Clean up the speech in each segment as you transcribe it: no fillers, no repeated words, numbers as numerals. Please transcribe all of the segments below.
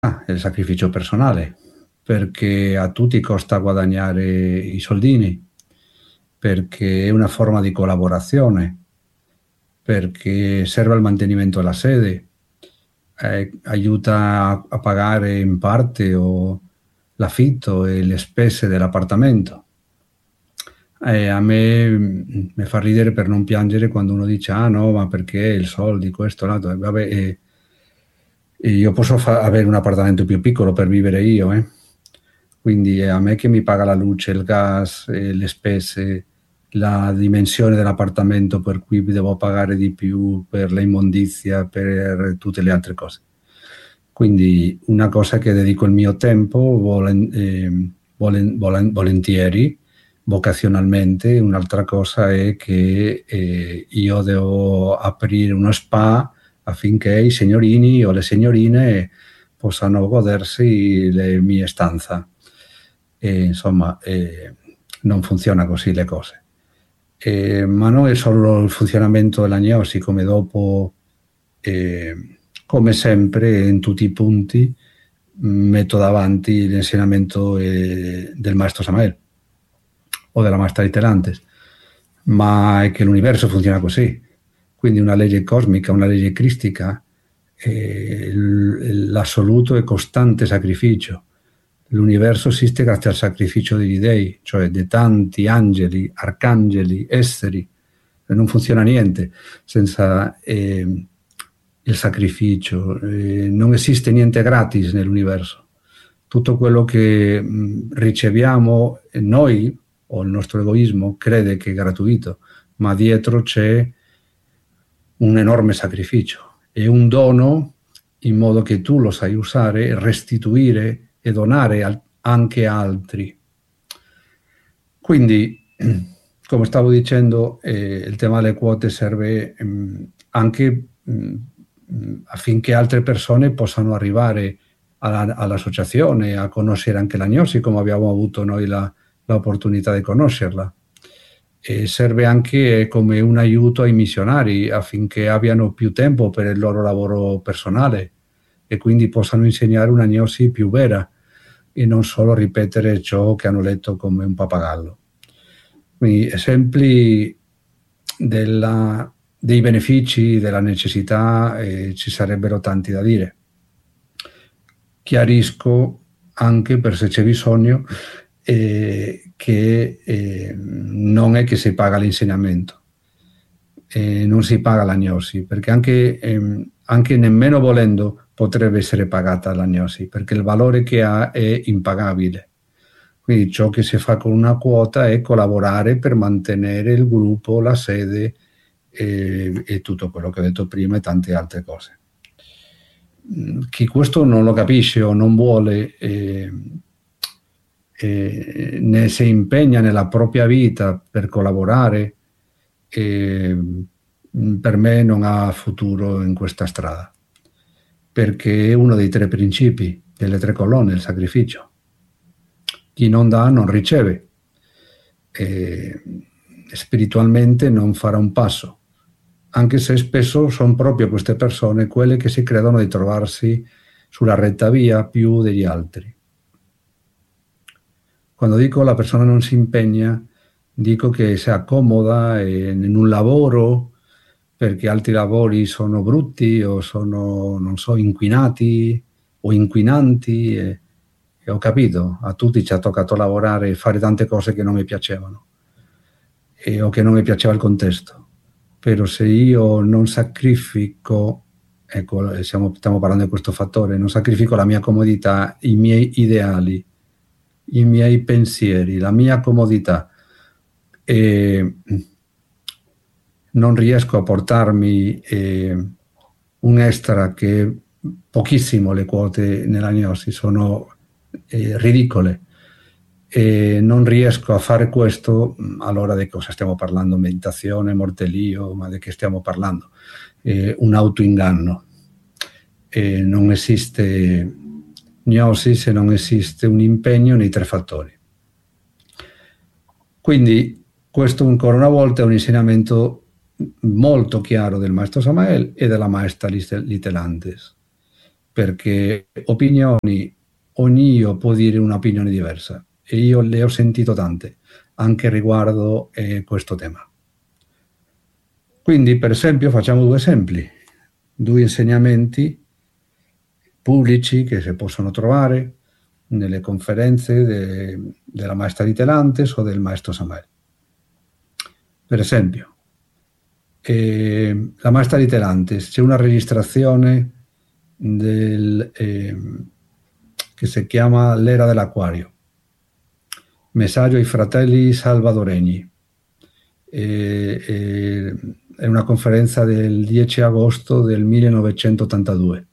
è il sacrificio personale, perché a tutti costa guadagnare i soldini, perché è una forma di collaborazione, perché serve al mantenimento della sede, aiuta a pagare in parte o l'affitto e le spese dell'appartamento. A me mi fa ridere per non piangere quando uno dice ah no, ma perché il soldi, questo, l'altro. Vabbè, e io posso avere un appartamento più piccolo per vivere io, quindi è a me che mi paga la luce, il gas, le spese, la dimensione dell'appartamento per cui devo pagare di più per l'immondizia, per tutte le altre cose. Quindi una cosa che dedico il mio tempo volentieri, vocazionalmente, un'altra cosa è che io devo aprire uno spa affinché i signorini o le signorine possano godersi le mie stanze. Insomma, non funziona così le cose. Ma non è solo il funzionamento della gnosi, come dopo, come sempre, in tutti i punti, metto davanti l'insegnamento del maestro Samael o della maestra Itelantes, ma è che l'universo funziona così. Quindi una legge cosmica, una legge cristica, l'assoluto e costante sacrificio. L'universo esiste grazie al sacrificio degli dei, cioè di tanti angeli, arcangeli, esseri. Non funziona niente senza il sacrificio. Non esiste niente gratis nell'universo. Tutto quello che riceviamo noi, o il nostro egoismo, crede che è gratuito, ma dietro c'è un enorme sacrificio. È un dono in modo che tu lo sai usare, restituire e donare anche a altri. Quindi, come stavo dicendo, il tema delle quote serve anche affinché altre persone possano arrivare all'associazione, a conoscere anche la gnosi, come abbiamo avuto noi l'opportunità di conoscerla. E serve anche come un aiuto ai missionari affinché abbiano più tempo per il loro lavoro personale e quindi possano insegnare una gnosi più vera e non solo ripetere ciò che hanno letto come un pappagallo. Quindi esempi dei benefici, della necessità, ci sarebbero tanti da dire. Chiarisco anche, per se c'è bisogno, che non è che si paga l'insegnamento, non si paga la gnosi, perché anche nemmeno volendo potrebbe essere pagata la gnosi, perché il valore che ha è impagabile. Quindi ciò che si fa con una quota è collaborare per mantenere il gruppo, la sede e tutto quello che ho detto prima e tante altre cose. Chi questo non lo capisce o non vuole ne si impegna nella propria vita per collaborare, per me non ha futuro in questa strada, perché è uno dei tre principi, delle tre colonne, il sacrificio. Chi non dà non riceve, spiritualmente non farà un passo, anche se spesso sono proprio queste persone quelle che si credono di trovarsi sulla retta via più degli altri. Quando dico la persona non si impegna, dico che si accomoda in un lavoro perché altri lavori sono brutti o sono, non so, inquinati o inquinanti. E ho capito, a tutti ci ha toccato lavorare e fare tante cose che non mi piacevano o che non mi piaceva il contesto. Però se io non sacrifico, ecco, stiamo parlando di questo fattore, non sacrifico la mia comodità, i miei ideali, i miei pensieri, la mia comodità, e non riesco a portarmi un extra, che pochissimo le quote nella gnosi sono ridicole, e non riesco a fare questo, allora di cosa stiamo parlando? Meditazione, mortelio, ma di che stiamo parlando? Un autoinganno. Non esiste gnosi se non esiste un impegno nei tre fattori. Quindi questo ancora una volta è un insegnamento molto chiaro del maestro Samael e della maestra Itelantes. perché opinioni, ognuno può dire un'opinione diversa e io le ho sentito tante, anche riguardo questo tema. Quindi, per esempio, facciamo due esempi, due insegnamenti pubblici che si possono trovare nelle conferenze della maestra di Telantes o del maestro Samael. Per esempio, la maestra di Telantes, c'è una registrazione che si chiama L'era dell'acquario, messaggio ai fratelli salvadoregni. È una conferenza del 10 agosto del 1982.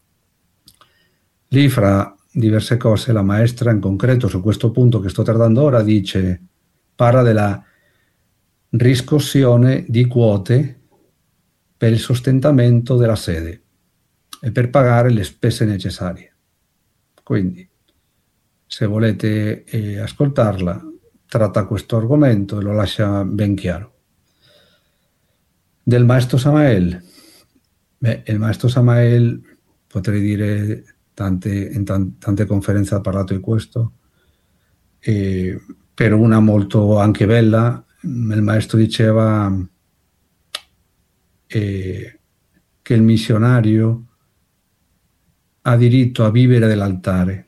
Lì, fra diverse cose, la maestra, in concreto su questo punto che sto trattando ora, parla della riscossione di quote per il sostentamento della sede e per pagare le spese necessarie. Quindi, se volete ascoltarla, tratta questo argomento e lo lascia ben chiaro. Del maestro Samael, il maestro Samael, potrei dire, in tante conferenze ha parlato di questo, per una molto anche bella, il maestro diceva che il missionario ha diritto a vivere dell'altare,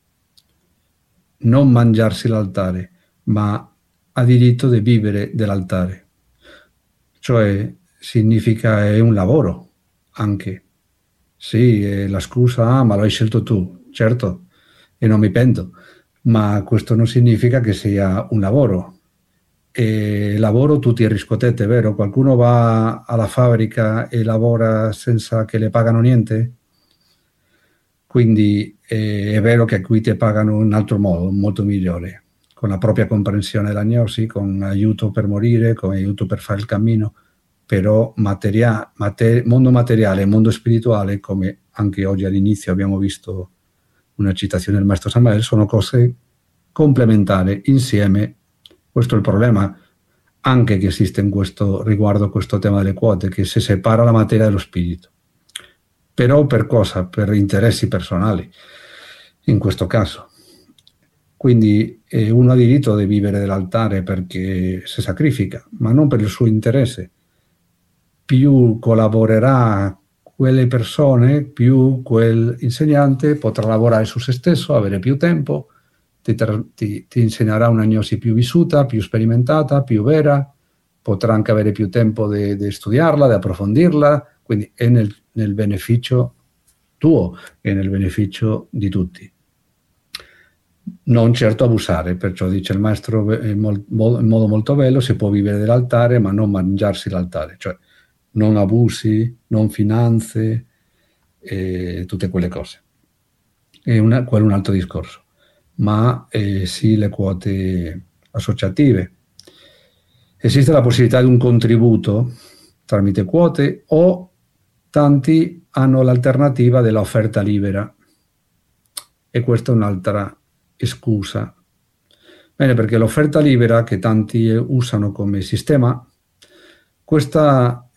non mangiarsi l'altare, ma ha diritto di vivere dell'altare. Cioè, significa è un lavoro, anche. Sì, la scusa, ma lo hai scelto tu, certo, e non mi pento, ma questo non significa che sia un lavoro. E lavoro tutti riscottete, vero? Qualcuno va alla fabbrica e lavora senza che le pagano niente? Quindi è vero che qui ti pagano in un altro modo, molto migliore, con la propria comprensione dell'agnosi, con aiuto per morire, con aiuto per fare il cammino, però mondo materiale e mondo spirituale, come anche oggi all'inizio abbiamo visto una citazione del maestro Samael, sono cose complementari, insieme. Questo è il problema anche che esiste riguardo questo tema delle quote, che si separa la materia dallo spirito. Però per cosa? Per interessi personali, in questo caso. Quindi uno ha diritto di vivere dell'altare perché si sacrifica, ma non per il suo interesse. Più collaborerà quelle persone, più quell'insegnante potrà lavorare su se stesso, avere più tempo, ti insegnerà un'agnosi più vissuta, più sperimentata, più vera, potrà anche avere più tempo di studiarla, di approfondirla, quindi è nel beneficio tuo e nel beneficio di tutti. Non certo abusare, perciò dice il maestro in modo molto bello, si può vivere dell'altare ma non mangiarsi l'altare, cioè non abusi, non finanze, tutte quelle cose. Quello è un altro discorso. Ma sì, le quote associative. Esiste la possibilità di un contributo tramite quote o tanti hanno l'alternativa dell'offerta libera e questa è un'altra scusa. Bene, perché l'offerta libera che tanti usano come sistema, questa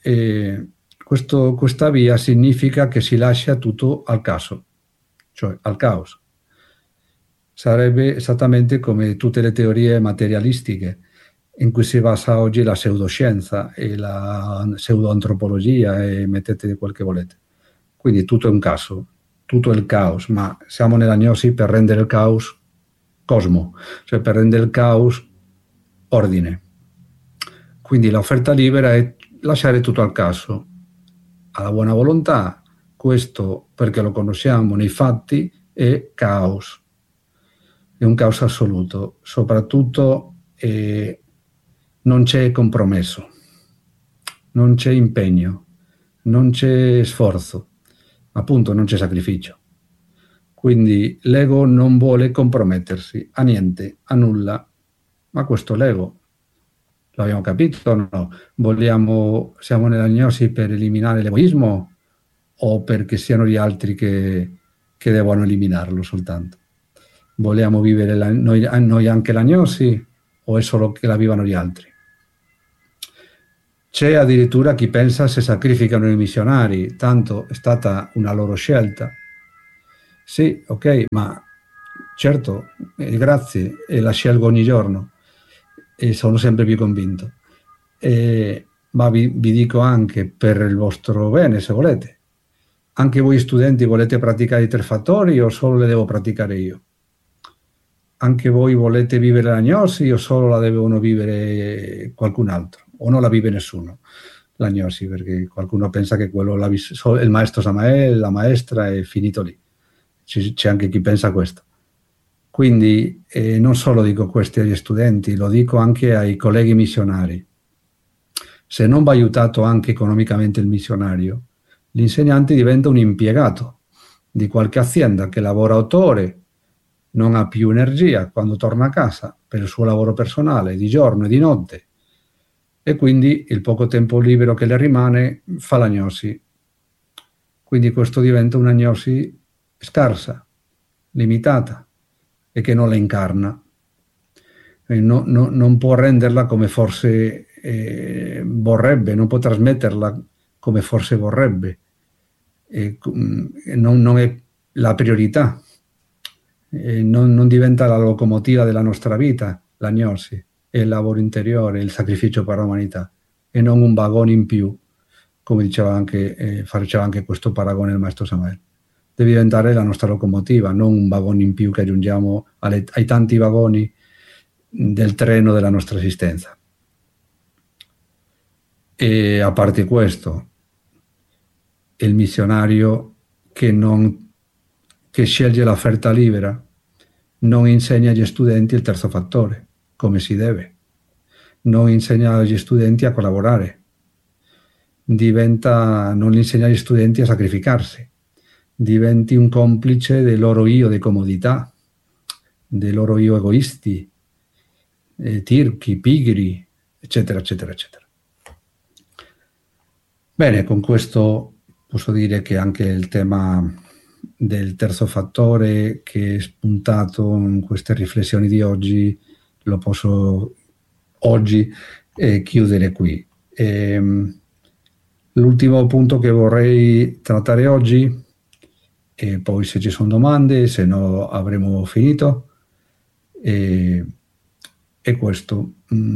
via significa che si lascia tutto al caso, cioè al caos. Sarebbe esattamente come tutte le teorie materialistiche in cui si basa oggi la pseudoscienza e la pseudoantropologia e mettete quel che volete. Quindi tutto è un caso, tutto è il caos, ma siamo nell'agnosi per rendere il caos cosmo, cioè per rendere il caos ordine. Quindi l'offerta libera è lasciare tutto al caso, alla buona volontà. Questo, perché lo conosciamo nei fatti, è caos. È un caos assoluto, soprattutto non c'è compromesso, non c'è impegno, non c'è sforzo, appunto non c'è sacrificio. Quindi l'ego non vuole compromettersi a niente, a nulla, ma questo è l'ego. Lo abbiamo capito o no? Siamo nell'agnosi per eliminare l'egoismo o perché siano gli altri che devono eliminarlo soltanto? Vogliamo vivere noi anche l'agnosi o è solo che la vivano gli altri? C'è addirittura chi pensa se sacrificano i missionari, tanto è stata una loro scelta. Sì, ok, ma certo, grazie, e la scelgo ogni giorno e sono sempre più convinto. Ma vi dico anche per il vostro bene, se volete. Anche voi studenti volete praticare i tre fattori o solo le devo praticare io? Anche voi volete vivere l'agnosi o solo la devono vivere qualcun altro? O non la vive nessuno, l'agnosi, perché qualcuno pensa che quello il maestro Samael, la maestra, è finito lì. C'è anche chi pensa questo. Quindi non solo dico questo agli studenti, lo dico anche ai colleghi missionari. Se non va aiutato anche economicamente il missionario, l'insegnante diventa un impiegato di qualche azienda che lavora 8 ore, non ha più energia quando torna a casa per il suo lavoro personale, di giorno e di notte, e quindi il poco tempo libero che le rimane fa l'agnosi. Quindi questo diventa un'agnosi scarsa, limitata, e che non la incarna. Non può renderla come forse vorrebbe, non può trasmetterla come forse vorrebbe. Non è la priorità, non diventa la locomotiva della nostra vita, l'agnosi, è il lavoro interiore, il sacrificio per l'umanità, e non un vagone in più, come faceva anche questo paragone il maestro Samael. Deve diventare la nostra locomotiva, non un vagone in più che aggiungiamo ai tanti vagoni del treno della nostra esistenza. E a parte questo, il missionario che sceglie l'offerta libera non insegna agli studenti il terzo fattore, come si deve. Non insegna agli studenti a collaborare. Non insegna agli studenti a sacrificarsi. Diventi un complice del loro io di comodità, dei loro io egoisti, tirchi, pigri, eccetera, eccetera, eccetera. Bene, con questo posso dire che anche il tema del terzo fattore che è spuntato in queste riflessioni di oggi lo posso oggi chiudere qui. L'ultimo punto che vorrei trattare oggi, e poi se ci sono domande, se no avremo finito, è questo.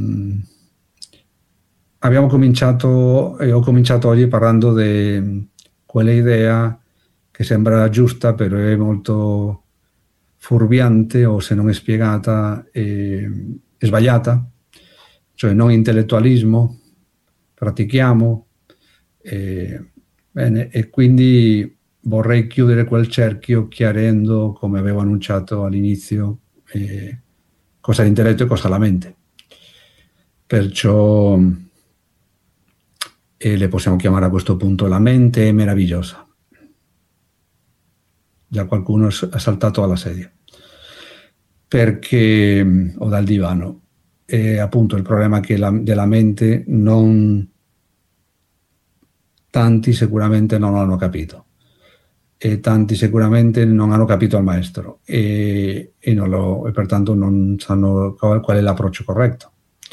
Ho cominciato oggi parlando di quella idea che sembra giusta, però è molto fuorviante, o se non è spiegata è sbagliata, cioè non intellettualismo, pratichiamo, bene, e quindi vorrei chiudere quel cerchio chiarendo, come avevo annunciato all'inizio, cosa è l'intelletto e cosa è la mente. Perciò le possiamo chiamare a questo punto la mente è meravigliosa. Già qualcuno ha saltato alla sedia o dal divano. E appunto il problema è che della mente tanti sicuramente non hanno capito, e tanti sicuramente non hanno capito il maestro e pertanto non sanno qual è l'approccio corretto.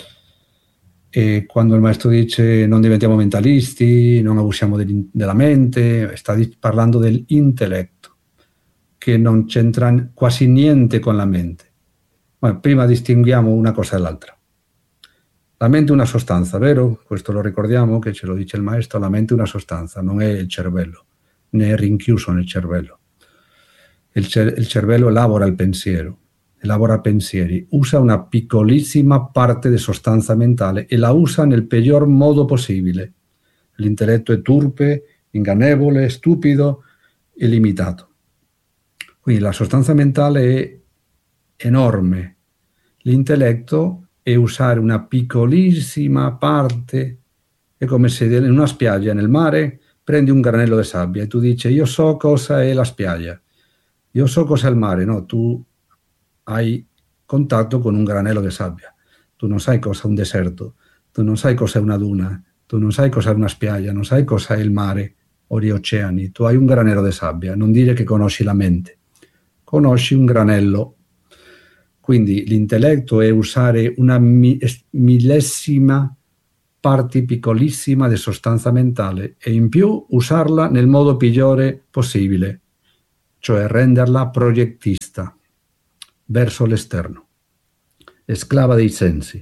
E quando il maestro dice non diventiamo mentalisti, non abusiamo della mente, sta parlando dell'intelletto, che non c'entra quasi niente con la mente. Ma prima distinguiamo una cosa dall'altra. La mente è una sostanza, vero? Questo lo ricordiamo, che ce lo dice il maestro, la mente è una sostanza, non è il cervello, né è rinchiuso nel cervello. Il cervello elabora il pensiero, elabora pensieri, usa una piccolissima parte di sostanza mentale e la usa nel peggior modo possibile. L'intelletto è turpe, ingannevole, stupido e limitato. Quindi la sostanza mentale è enorme. L'intelletto è usare una piccolissima parte. È come se in una spiaggia, nel mare, prendi un granello di sabbia e tu dici io so cosa è la spiaggia, io so cosa è il mare. No, tu hai contatto con un granello di sabbia. Tu non sai cosa è un deserto, tu non sai cosa è una duna, tu non sai cosa è una spiaggia, non sai cosa è il mare o gli oceani. Tu hai un granello di sabbia. Non dire che conosci la mente, conosci un granello. Quindi l'intelletto è usare una millesima parte piccolissima di sostanza mentale e in più usarla nel modo peggiore possibile. cioè renderla proiettista verso l'esterno, sclava dei sensi,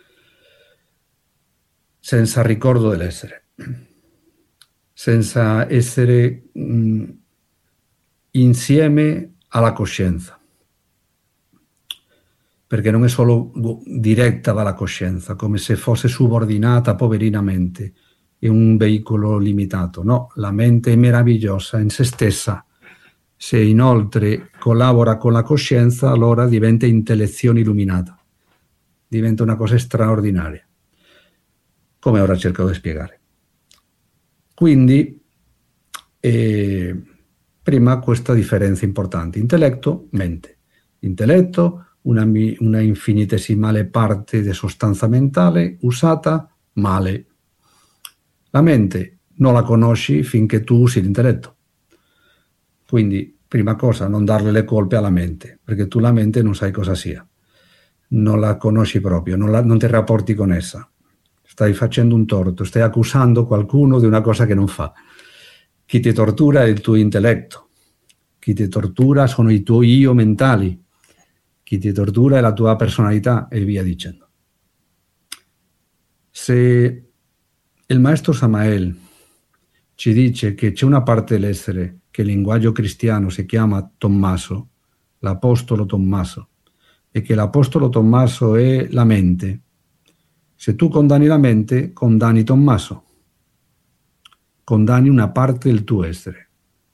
senza ricordo dell'essere, senza essere insieme alla coscienza, perché non è solo diretta dalla coscienza, come se fosse subordinata poverinamente, è un veicolo limitato. No, la mente è meravigliosa in se stessa. Se inoltre collabora con la coscienza, allora diventa intellezione illuminata, diventa una cosa straordinaria, come ora cerco di spiegare. Quindi, prima questa differenza importante: intelletto, mente. Intelletto, una infinitesimale parte di sostanza mentale usata male. La mente non la conosci finché tu usi l'intelletto. Quindi, prima cosa, non darle le colpe alla mente, perché tu la mente non sai cosa sia, non la conosci proprio, non ti rapporti con essa. Stai facendo un torto, stai accusando qualcuno di una cosa che non fa. Chi ti tortura è il tuo intelletto, chi ti tortura sono i tuoi io mentali, chi ti tortura è la tua personalità e via dicendo. Se il maestro Samael ci dice che c'è una parte dell'essere che il linguaggio cristiano si chiama Tommaso, l'apostolo Tommaso, e che l'apostolo Tommaso è la mente, se tu condanni la mente, condanni Tommaso, condanni una parte del tuo essere.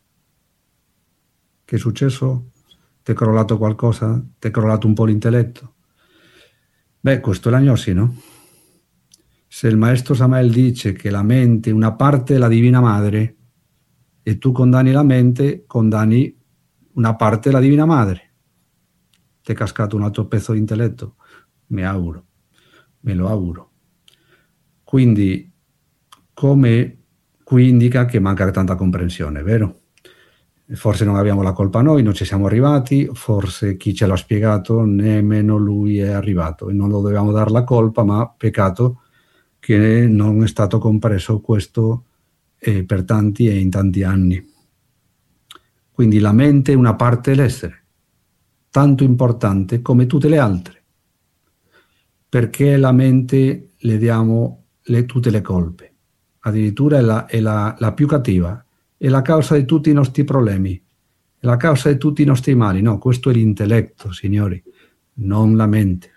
Che è successo? Ti è crollato qualcosa? Ti è crollato un po' l'intelletto? Beh, questo è l'agnosi, no? Se il maestro Samael dice che la mente è una parte della Divina Madre e tu condanni la mente, condanni una parte della Divina Madre. Ti è cascato un altro pezzo di intelletto? Me lo auguro. Quindi, come qui indica che manca tanta comprensione, vero? Forse non abbiamo la colpa noi, non ci siamo arrivati, forse chi ce l'ha spiegato nemmeno lui è arrivato e non lo dobbiamo dare la colpa, ma peccato che non è stato compreso questo per tanti e in tanti anni. Quindi la mente è una parte dell'essere, tanto importante come tutte le altre. Perché la mente le diamo tutte le colpe? Addirittura è la più cattiva, è la causa di tutti i nostri problemi, è la causa di tutti i nostri mali. No, questo è l'intelletto, signori, non la mente.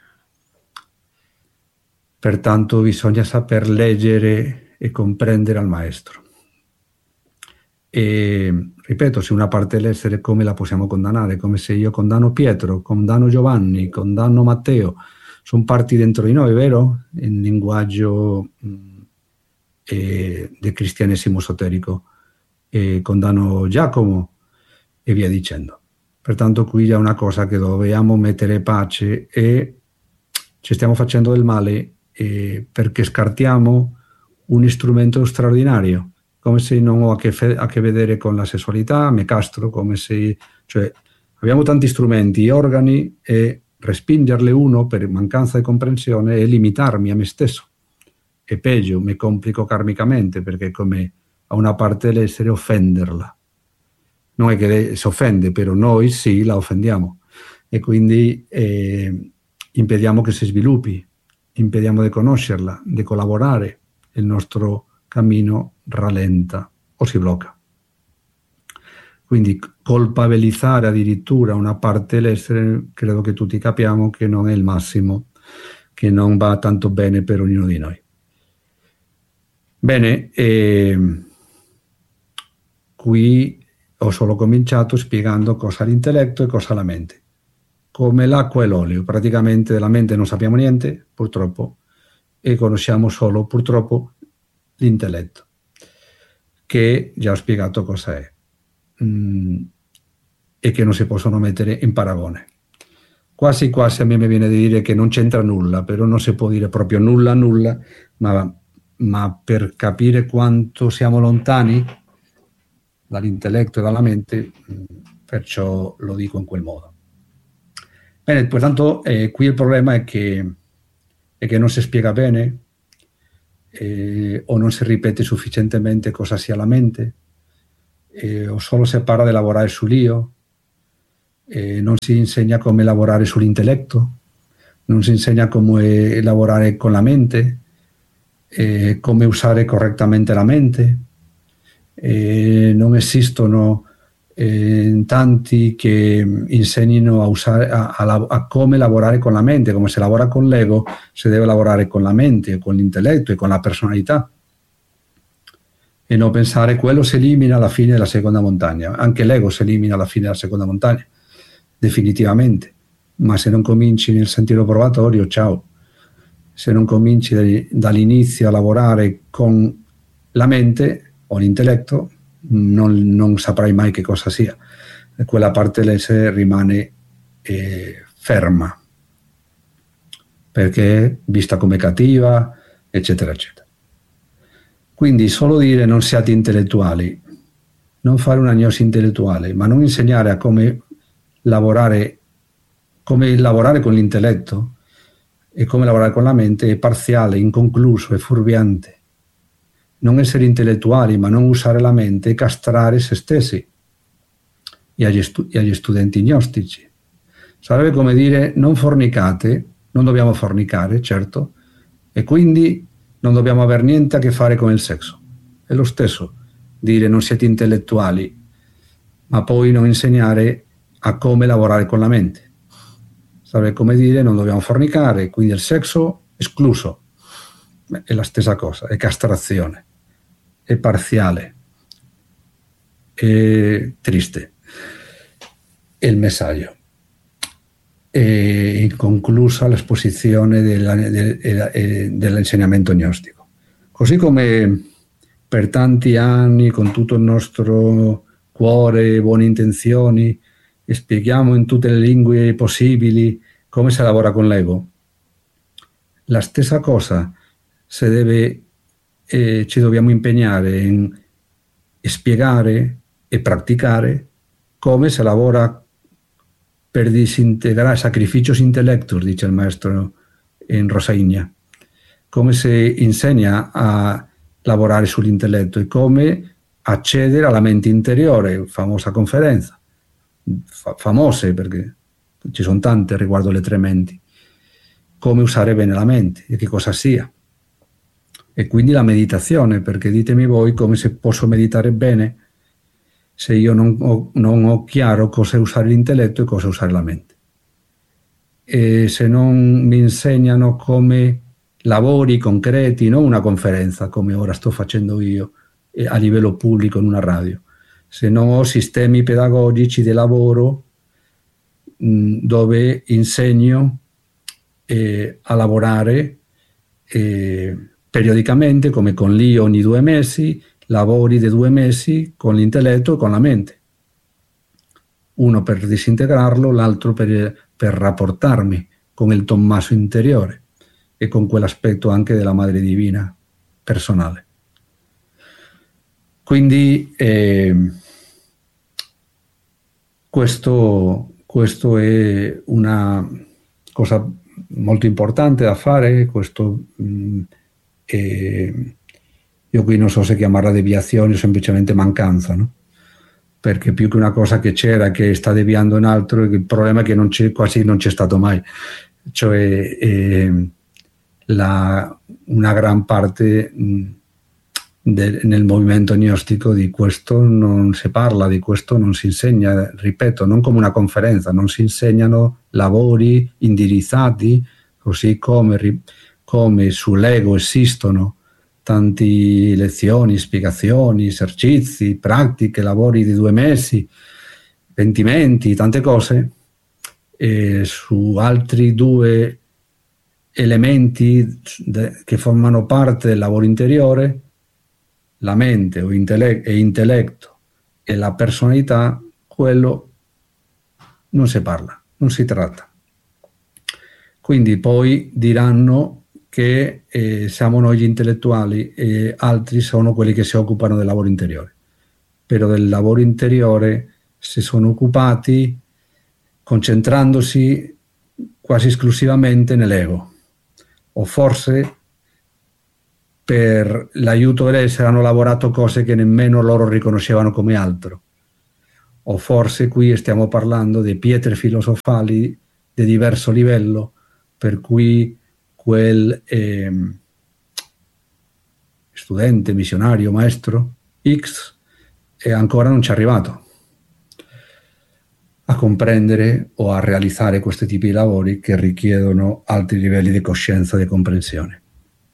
Pertanto bisogna saper leggere e comprendere al maestro. E ripeto, se una parte dell'essere, come la possiamo condannare? Come se io condanno Pietro, condanno Giovanni, condanno Matteo, sono parti dentro di noi, vero? In linguaggio del cristianesimo esoterico, condanno Giacomo e via dicendo. Pertanto qui è una cosa che dobbiamo mettere pace e ci stiamo facendo del male perché scartiamo un strumento straordinario, come se non ho a che vedere con la sessualità, me castro, come se, cioè, abbiamo tanti strumenti, organi, e respingerle uno per mancanza di comprensione è limitarmi a me stesso. E peggio, mi complico karmicamente, perché come a una parte dell'essere offenderla. Non è che lei si offende, però noi sì la offendiamo. E quindi impediamo che si sviluppi, impediamo di conoscerla, di collaborare, il nostro cammino rallenta o si blocca. Quindi colpabilizzare addirittura una parte dell'essere, credo che tutti capiamo che non è il massimo, che non va tanto bene per ognuno di noi. Bene, qui ho solo cominciato spiegando cosa è l'intelletto e cosa è la mente. Come l'acqua e l'olio, praticamente della mente non sappiamo niente, purtroppo, e conosciamo solo, purtroppo, l'intelletto, che già ho spiegato cosa è, e che non si possono mettere in paragone. Quasi quasi a me mi viene di dire che non c'entra nulla, però non si può dire proprio nulla, ma per capire quanto siamo lontani dall'intelletto e dalla mente, perciò lo dico in quel modo. Bene, pertanto qui il problema è che non si spiega bene o non si ripete sufficientemente cosa sia la mente, o solo si parla di lavorare sull'io, non si insegna come lavorare sull'intelletto, non si insegna come lavorare con la mente, come usare correttamente la mente. Non esistono tanti che insegnino a come lavorare con la mente. Come si lavora con l'ego, si deve lavorare con la mente, con l'intelletto e con la personalità, e non pensare quello si elimina alla fine della seconda montagna. Anche l'ego si elimina alla fine della seconda montagna, definitivamente, ma se non cominci nel sentiero provatorio, ciao. Se non cominci dall'inizio a lavorare con la mente o l'intelletto, non saprai mai che cosa sia. Quella parte dell'essere rimane ferma, perché vista come cattiva, eccetera, eccetera. Quindi solo dire non siate intellettuali, non fare una agnosi intellettuale, ma non insegnare a come lavorare con l'intelletto e come lavorare con la mente è parziale, inconcluso e fuorviante. Non essere intellettuali, ma non usare la mente e castrare se stessi e agli studenti gnostici. Sarebbe come dire non fornicate, non dobbiamo fornicare, certo, e quindi non dobbiamo avere niente a che fare con il sesso. È lo stesso dire non siete intellettuali, ma poi non insegnare a come lavorare con la mente. Sarebbe come dire non dobbiamo fornicare, quindi il sesso escluso. È la stessa cosa, è castrazione, è parziale, è triste. È il messaggio. E inconclusa l'esposizione dell'insegnamento gnostico. Così come per tanti anni, con tutto il nostro cuore e buone intenzioni, spieghiamo in tutte le lingue possibili come si lavora con l'ego, la stessa cosa ci dobbiamo impegnare in spiegare e praticare come si lavora per disintegrare sacrificios intellectus, dice il maestro in Rosainia, come si insegna a lavorare sull'intelletto e come accedere alla mente interiore, famosa conferenza, famose perché ci sono tante riguardo le tre menti, come usare bene la mente e che cosa sia. E quindi la meditazione, perché ditemi voi come se posso meditare bene se io non ho chiaro cosa è usare l'intelletto e cosa è usare la mente. E se non mi insegnano come lavori concreti, non una conferenza come ora sto facendo io a livello pubblico in una radio, se non ho sistemi pedagogici di lavoro dove insegno a lavorare periodicamente, come con l'io ogni 2 mesi, lavori di 2 mesi con l'intelletto e con la mente. Uno per disintegrarlo, l'altro per rapportarmi con il Tommaso interiore e con quell'aspetto anche della Madre Divina personale. Quindi questo è una cosa molto importante da fare. Io qui non so se chiamarla deviazione o semplicemente mancanza, no? Perché più che una cosa che c'era che sta deviando in altro, il problema è che quasi non c'è stato mai, cioè una gran parte nel movimento gnostico di questo non si parla, di questo non si insegna, ripeto, non come una conferenza, non si insegnano lavori indirizzati, così come sull'ego esistono tante lezioni, spiegazioni, esercizi, pratiche, lavori di 2 mesi, pentimenti, tante cose, e su altri 2 elementi che formano parte del lavoro interiore, la mente e intelletto e la personalità, quello non si parla, non si tratta. Quindi poi diranno che siamo noi gli intellettuali e altri sono quelli che si occupano del lavoro interiore. Però del lavoro interiore si sono occupati concentrandosi quasi esclusivamente nell'ego, o forse per l'aiuto dell'essere hanno lavorato cose che nemmeno loro riconoscevano come altro. O forse qui stiamo parlando di pietre filosofali di diverso livello, per cui quel studente, missionario, maestro X ancora non ci è arrivato a comprendere o a realizzare questi tipi di lavori che richiedono alti livelli di coscienza e di comprensione.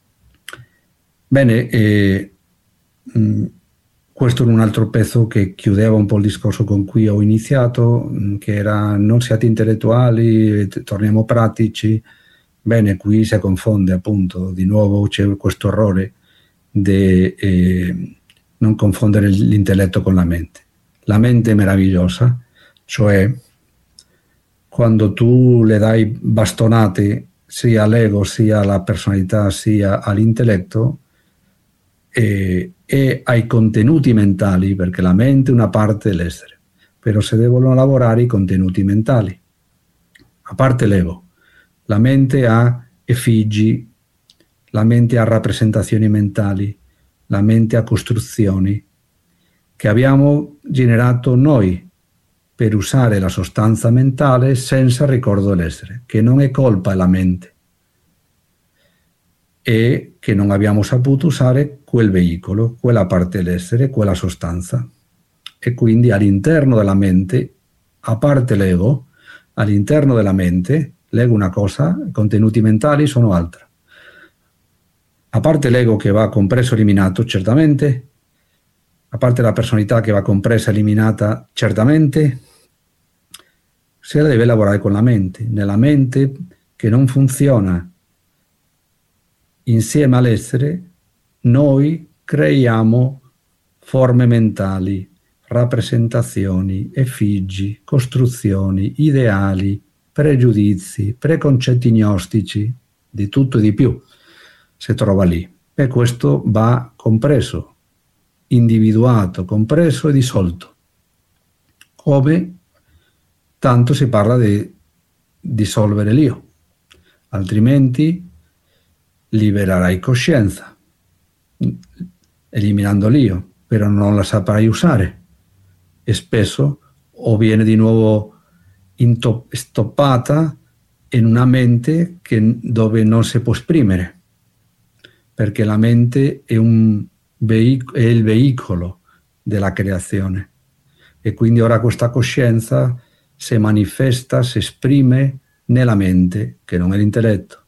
Bene, questo è un altro pezzo che chiudeva un po' il discorso con cui ho iniziato, che era: non siate intellettuali, torniamo pratici. Bene, qui si confonde, appunto, di nuovo c'è questo errore di non confondere l'intelletto con la mente. La mente è meravigliosa, cioè quando tu le dai bastonate sia all'ego, sia alla personalità, sia all'intelletto, e ai contenuti mentali, perché la mente è una parte dell'essere, però se devono lavorare i contenuti mentali, a parte l'ego. La mente ha effigi, la mente ha rappresentazioni mentali, la mente ha costruzioni che abbiamo generato noi per usare la sostanza mentale senza ricordo dell'essere, che non è colpa della mente, e che non abbiamo saputo usare quel veicolo, quella parte dell'essere, quella sostanza. E quindi all'interno della mente, a parte l'ego, all'interno della mente, l'ego è una cosa, i contenuti mentali sono altra. A parte l'ego che va compreso e eliminato, certamente, a parte la personalità che va compresa e eliminata, certamente, si deve lavorare con la mente. Nella mente che non funziona insieme all'essere, noi creiamo forme mentali, rappresentazioni, effigi, costruzioni, ideali, pregiudizi, preconcetti gnostici, di tutto e di più si trova lì. E questo va compreso, individuato, compreso e dissolto. Come tanto si parla di dissolvere l'io, altrimenti libererai coscienza, eliminando l'io, però non la saprai usare, e spesso o viene di nuovo stoppata in una mente dove non si può esprimere, perché la mente è il veicolo della creazione, e quindi ora questa coscienza si manifesta, si esprime nella mente, che non è l'intelletto.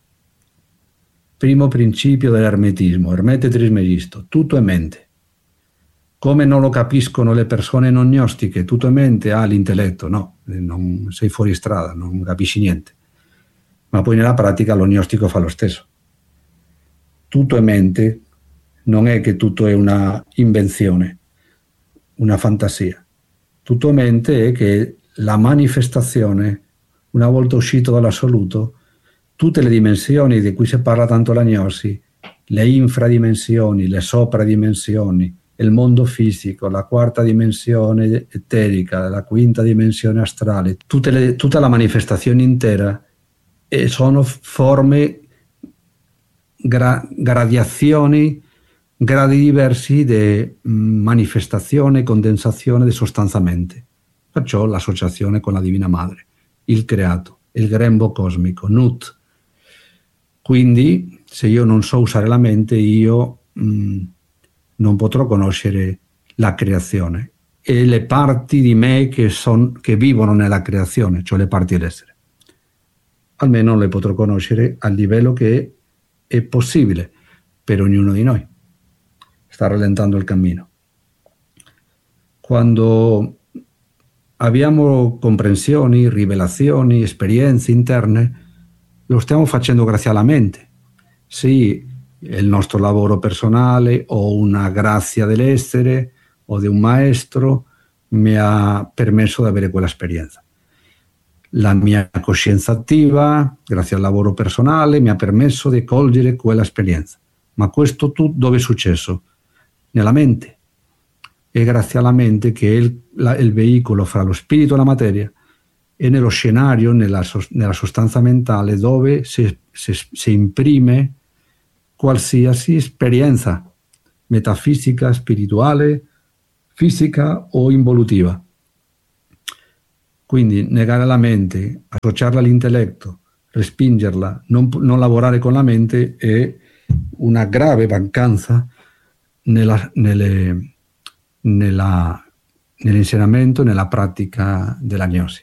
Primo principio dell'ermetismo, Ermete Trismegisto, tutto è mente. Come non lo capiscono le persone non gnostiche, tutto è mente, l'intelletto, no, non sei fuori strada, non capisci niente. Ma poi nella pratica lo gnostico fa lo stesso. Tutto è mente, non è che tutto è una invenzione, una fantasia. Tutto è mente è che la manifestazione, una volta uscito dall'assoluto, tutte le dimensioni di cui si parla tanto la gnosi, le infradimensioni, le sopradimensioni, il mondo fisico, la quarta dimensione eterica, la quinta dimensione astrale, tutta la manifestazione intera sono forme, gradazioni, gradi diversi di manifestazione e condensazione di sostanza mente. Perciò l'associazione con la Divina Madre, il creato, il grembo cosmico, Nut. Quindi, se io non so usare la mente, io non potrò conoscere la creazione e le parti di me che vivono nella creazione, cioè le parti dell'essere. Almeno le potrò conoscere al livello che è possibile per ognuno di noi. Sta rallentando il cammino. Quando abbiamo comprensioni, rivelazioni, esperienze interne, lo stiamo facendo grazie alla mente. Sì, il nostro lavoro personale o una grazia dell'essere o di un maestro mi ha permesso di avere quell'esperienza. La mia coscienza attiva, grazie al lavoro personale, mi ha permesso di cogliere quell'esperienza. Ma questo tutto dove è successo? Nella mente. È grazie alla mente che è il veicolo fra lo spirito e la materia, e nello scenario, nella sostanza mentale, dove si imprime qualsiasi esperienza metafisica, spirituale, fisica o involutiva. Quindi negare la mente, associarla all'intelletto, respingerla, non lavorare con la mente è una grave mancanza nell'insegnamento, nella pratica dell'agnosi.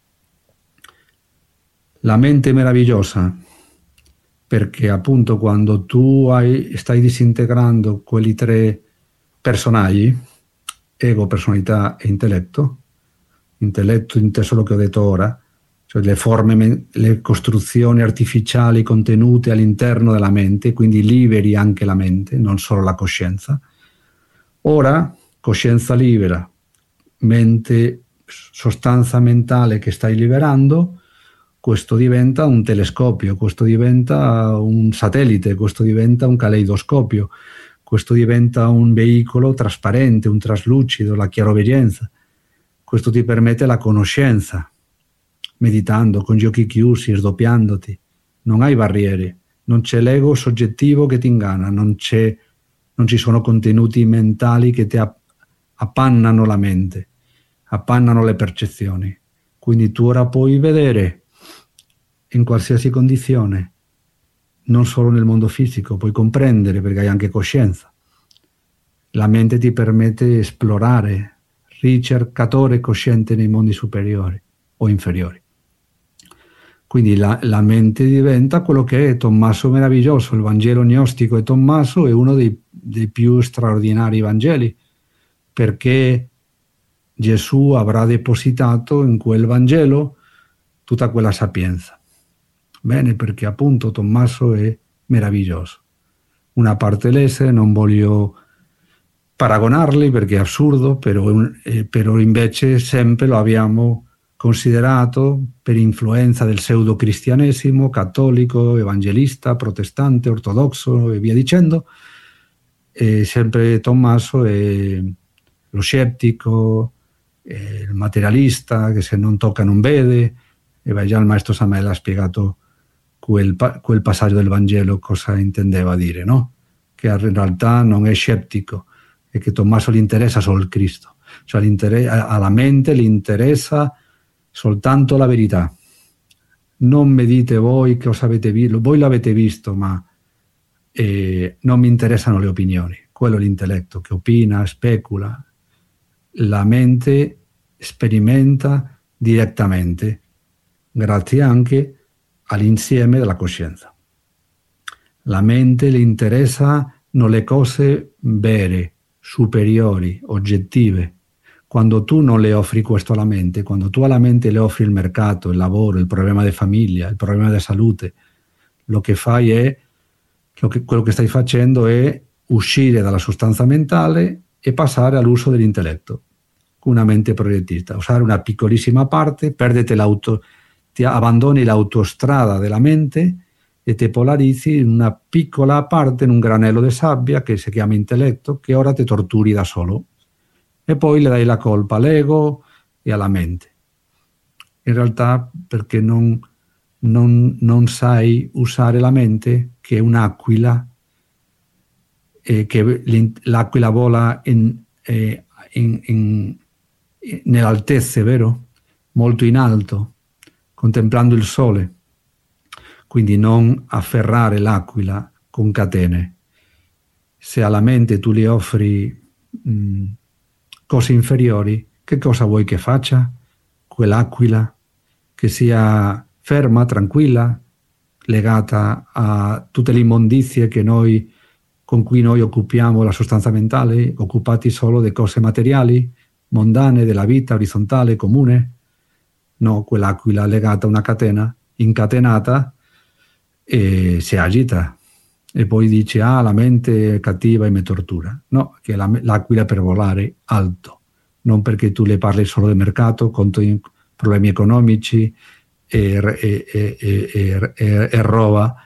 La mente è meravigliosa perché appunto quando tu stai disintegrando quelli 3 personaggi, ego, personalità e intelletto inteso lo che ho detto ora, cioè le forme, le costruzioni artificiali contenute all'interno della mente, quindi liberi anche la mente, non solo la coscienza. Ora, coscienza libera, mente, sostanza mentale che stai liberando, questo diventa un telescopio, questo diventa un satellite, questo diventa un caleidoscopio, questo diventa un veicolo trasparente, un traslucido, la chiaroveggenza. Questo ti permette la conoscenza, meditando, con gli occhi chiusi, sdoppiandoti. Non hai barriere, non c'è l'ego soggettivo che ti inganna, non ci sono contenuti mentali che ti appannano la mente, appannano le percezioni. Quindi tu ora puoi vedere in qualsiasi condizione, non solo nel mondo fisico, puoi comprendere perché hai anche coscienza. La mente ti permette di esplorare, ricercatore cosciente nei mondi superiori o inferiori. Quindi la mente diventa quello che è Tommaso meraviglioso. Il Vangelo gnostico di Tommaso è uno dei più straordinari Vangeli, perché Gesù avrà depositato in quel Vangelo tutta quella sapienza. Bene, perché appunto Tommaso è meraviglioso. Una parte l'essere, non voglio paragonarli perché è assurdo, però invece sempre lo abbiamo considerato per influenza del pseudo-cristianesimo, cattolico, evangelista, protestante, ortodosso e via dicendo. E sempre Tommaso è lo scettico, il materialista, che se non tocca non vede, e già il maestro Samael ha spiegato quel passaggio del Vangelo cosa intendeva dire, no? Che in realtà non è scettico, e che Tommaso gli interessa solo il Cristo, cioè alla mente gli interessa soltanto la verità. Non mi dite voi cosa avete visto, voi l'avete visto, ma non mi interessano le opinioni. Quello è l'intelletto che opina, specula. La mente sperimenta direttamente, grazie anche all'insieme della coscienza. La mente le interessano le cose vere, superiori, oggettive. Quando tu non le offri questo alla mente, quando tu alla mente le offri il mercato, il lavoro, il problema di famiglia, il problema di salute, lo che fai è, quello che stai facendo è uscire dalla sostanza mentale e passare all'uso dell'intelletto, una mente proiettista, usare una piccolissima parte, ti abbandoni l'autostrada della mente e ti polarizzi in una piccola parte, in un granello di sabbia che si chiama intelletto, che ora ti torturi da solo, e poi le dai la colpa all'ego e alla mente. In realtà perché non sai usare la mente, che è un'aquila, che l'aquila vola nelle altezze, vero? Molto in alto, contemplando il sole. Quindi non afferrare l'aquila con catene. Se alla mente tu gli offri cose inferiori, che cosa vuoi che faccia? Quell'aquila che sia ferma, tranquilla, legata a tutte le immondizie con cui noi occupiamo la sostanza mentale, occupati solo di cose materiali, mondane, della vita orizzontale, comune? No, quell'aquila legata a una catena, incatenata, e si agita e poi dice la mente è cattiva e mi tortura. No, che l'aquila per volare alto, non perché tu le parli solo del mercato, conti problemi economici e roba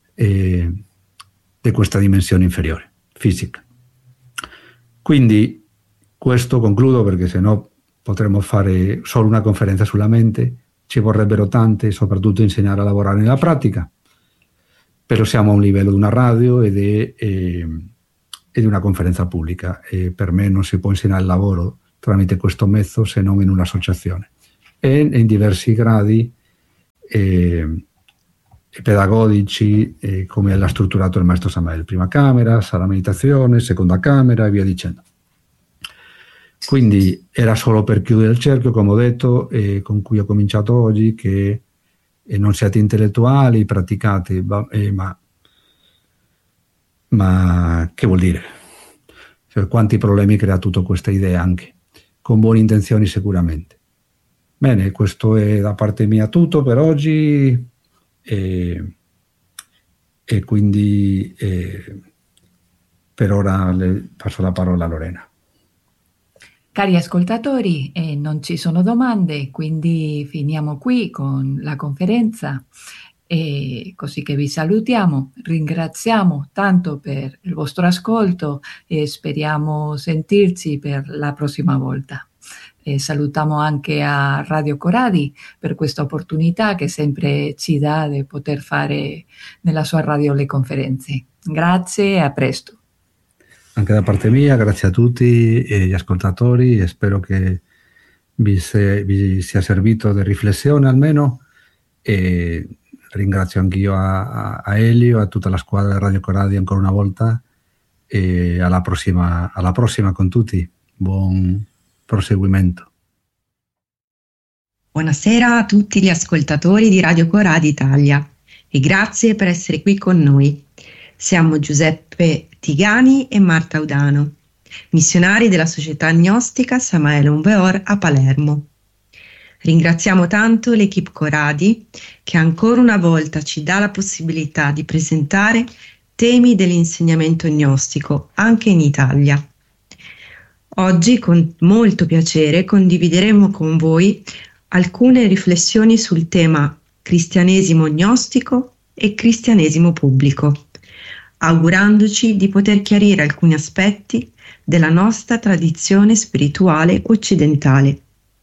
di questa dimensione inferiore, fisica. Quindi questo concludo, perché sennò potremmo fare solo una conferenza sulla mente, ci vorrebbero tante, soprattutto insegnare a lavorare nella pratica. però siamo a un livello di una radio e di una conferenza pubblica, e per me non si può insegnare il lavoro tramite questo mezzo se non in un'associazione, e in diversi gradi pedagogici, come l'ha strutturato il maestro Samael: prima camera, sala meditazione, seconda camera e via dicendo. Quindi era solo per chiudere il cerchio, come ho detto, con cui ho cominciato oggi, che non siate intellettuali, praticate, ma che vuol dire? Cioè, quanti problemi crea tutta questa idea, anche con buone intenzioni sicuramente. Bene, questo è da parte mia tutto per oggi, e quindi per ora le passo la parola a Lorena. Cari ascoltatori, non ci sono domande, quindi finiamo qui con la conferenza, e così che vi salutiamo, ringraziamo tanto per il vostro ascolto e speriamo sentirci per la prossima volta. Salutiamo anche a Radio Coradi per questa opportunità che sempre ci dà di poter fare nella sua radio le conferenze. Grazie e a presto. Anche da parte mia, grazie a tutti gli ascoltatori, e spero che vi sia servito di riflessione almeno, e ringrazio anch'io a Elio, a tutta la squadra di Radio Coradi ancora una volta, e alla prossima con tutti. Buon proseguimento. Buonasera a tutti gli ascoltatori di Radio Coradi Italia e grazie per essere qui con noi. Siamo Giuseppe Tigani e Marta Udano, missionari della Società Gnostica Samael Aun Weor a Palermo. Ringraziamo tanto l'equipe Coradi che ancora una volta ci dà la possibilità di presentare temi dell'insegnamento gnostico anche in Italia. Oggi con molto piacere condivideremo con voi alcune riflessioni sul tema cristianesimo gnostico e cristianesimo pubblico, augurandoci di poter chiarire alcuni aspetti della nostra tradizione spirituale occidentale.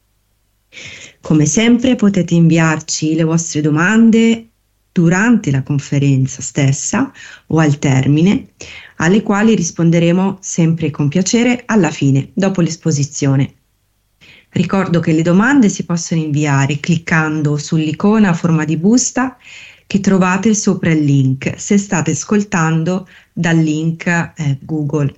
Come sempre potete inviarci le vostre domande durante la conferenza stessa o al termine, alle quali risponderemo sempre con piacere alla fine, dopo l'esposizione. Ricordo che le domande si possono inviare cliccando sull'icona a forma di busta che trovate sopra il link, se state ascoltando dal link Google.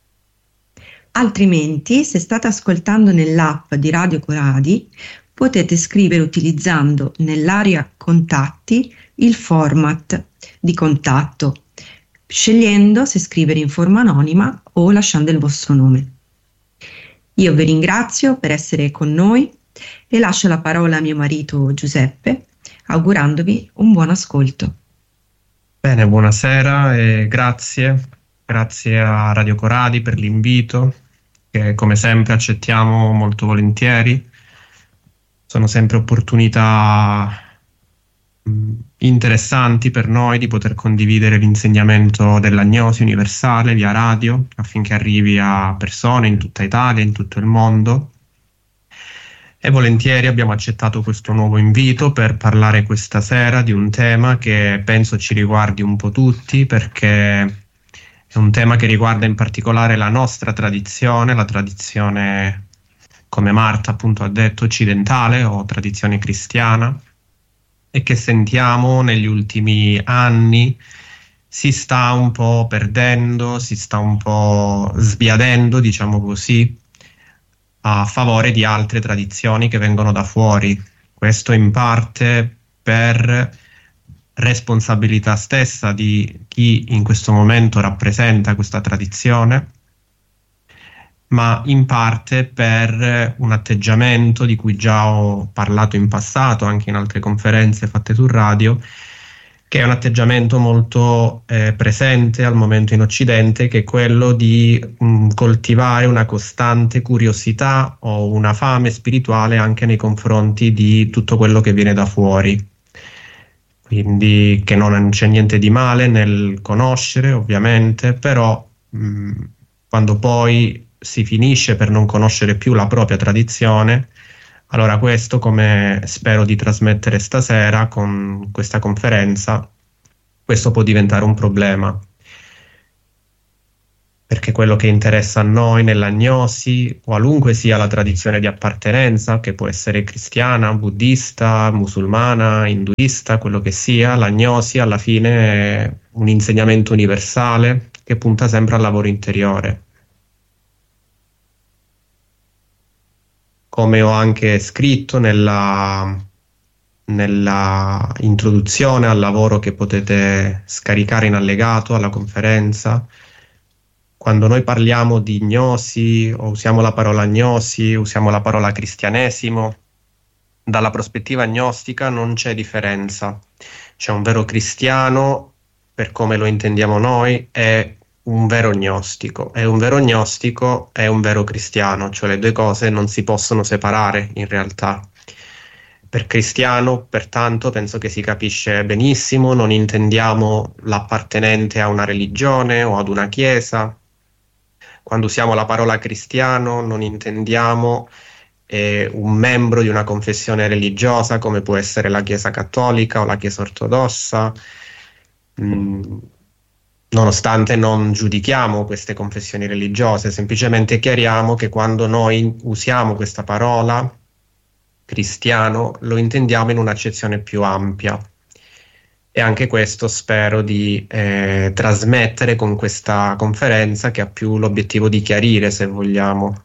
Altrimenti, se state ascoltando nell'app di Radio Coradi, potete scrivere utilizzando nell'area contatti il format di contatto, scegliendo se scrivere in forma anonima o lasciando il vostro nome. Io vi ringrazio per essere con noi e lascio la parola a mio marito Giuseppe, augurandovi un buon ascolto. Bene, buonasera e grazie a Radio Coradi per l'invito, che come sempre accettiamo molto volentieri. Sono sempre opportunità interessanti per noi di poter condividere l'insegnamento dell'agnosi universale via radio, affinché arrivi a persone in tutta Italia, in tutto il mondo. E volentieri abbiamo accettato questo nuovo invito per parlare questa sera di un tema che penso ci riguardi un po' tutti, perché è un tema che riguarda in particolare la nostra tradizione, la tradizione, come Marta appunto ha detto, occidentale o tradizione cristiana, e che sentiamo negli ultimi anni si sta un po' perdendo, si sta un po' sbiadendo, diciamo così, a favore di altre tradizioni che vengono da fuori. Questo in parte per responsabilità stessa di chi in questo momento rappresenta questa tradizione, ma in parte per un atteggiamento di cui già ho parlato in passato, anche in altre conferenze fatte su radio, che è un atteggiamento molto presente al momento in Occidente, che è quello di coltivare una costante curiosità o una fame spirituale anche nei confronti di tutto quello che viene da fuori. Quindi che non c'è niente di male nel conoscere, ovviamente, però quando poi si finisce per non conoscere più la propria tradizione, allora questo, come spero di trasmettere stasera con questa conferenza, questo può diventare un problema, perché quello che interessa a noi nell'agnosi, qualunque sia la tradizione di appartenenza, che può essere cristiana, buddista, musulmana, induista, quello che sia, l'agnosi alla fine è un insegnamento universale che punta sempre al lavoro interiore. Come ho anche scritto nella introduzione al lavoro che potete scaricare in allegato alla conferenza, quando noi parliamo di gnosi o usiamo la parola gnosi, usiamo la parola cristianesimo, dalla prospettiva gnostica non c'è differenza. C'è un vero cristiano, per come lo intendiamo noi, è un vero gnostico, e un vero gnostico è un vero cristiano, cioè le due cose non si possono separare in realtà. Per cristiano, pertanto, penso che si capisce benissimo, non intendiamo l'appartenente a una religione o ad una chiesa. Quando usiamo la parola cristiano non intendiamo un membro di una confessione religiosa come può essere la Chiesa Cattolica o la Chiesa Ortodossa, nonostante non giudichiamo queste confessioni religiose, semplicemente chiariamo che quando noi usiamo questa parola cristiano lo intendiamo in un'accezione più ampia. E anche questo spero di trasmettere con questa conferenza, che ha più l'obiettivo di chiarire, se vogliamo,